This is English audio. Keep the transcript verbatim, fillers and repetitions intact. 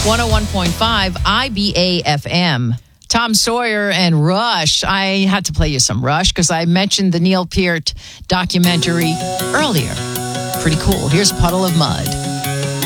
one oh one point five I B A F M. Tom Sawyer and Rush. I had to play you some Rush because I mentioned the Neil Peart documentary earlier. Pretty cool. Here's Puddle of Mud.